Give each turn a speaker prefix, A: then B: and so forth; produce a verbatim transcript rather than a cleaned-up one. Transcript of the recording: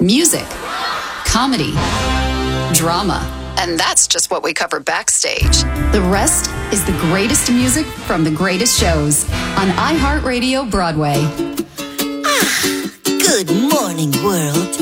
A: music, comedy, drama. And that's just what we cover backstage. The rest is the greatest music from the greatest shows on iHeartRadio Broadway.
B: Ah, good morning, world.